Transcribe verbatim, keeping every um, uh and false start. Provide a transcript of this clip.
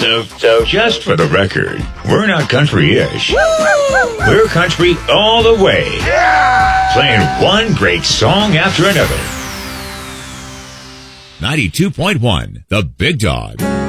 So, so, just for the record, we're not country-ish. We're country all the way. Yeah! Playing one great song after another. ninety-two point one, The Big Dog.